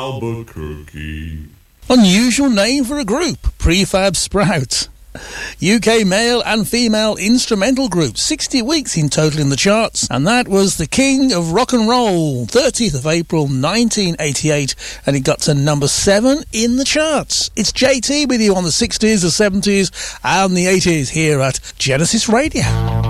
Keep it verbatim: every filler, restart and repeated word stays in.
Albuquerque. Unusual name for a group, Prefab Sprout. U K male and female instrumental group, sixty weeks in total in the charts, and that was the King of Rock and Roll, thirtieth of April nineteen eighty-eight, and it got to number seven in the charts. It's J T with you on the sixties, the seventies and the eighties here at Genesis Radio.